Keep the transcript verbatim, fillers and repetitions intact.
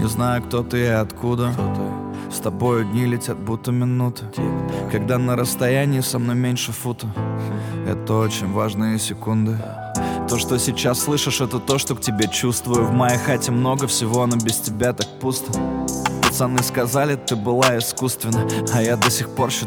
знаю, кто ты и откуда. С тобою дни летят, будто минуты. Когда на расстоянии со мной меньше фута. Это очень важные секунды. То, что сейчас слышишь, это то, что к тебе чувствую. В моей хате много всего, но без тебя так пусто. Пацаны сказали, ты была искусственна, а я до сих пор считаю